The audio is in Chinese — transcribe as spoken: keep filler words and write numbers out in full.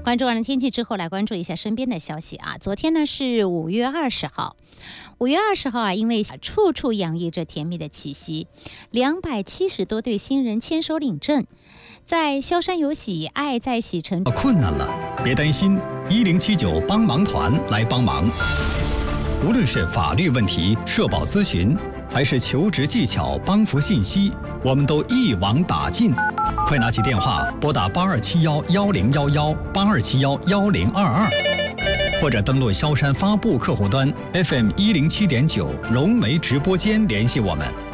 关注完了天气之后，来关注一下身边的消息啊。昨天呢是五月二十号，五月二十号啊，因为处处洋溢着甜蜜的气息，两百七十多对新人牵手领证，在萧山有喜，爱在喜城。 困难了，别担心，一零七九帮忙团来帮忙。无论是法律问题、社保咨询，还是求职技巧、帮扶信息，我们都一网打尽。快拿起电话拨打八二七幺幺零幺幺八二七幺幺零二二，或者登录萧山发布客户端 F M 一零七点九融媒直播间联系我们。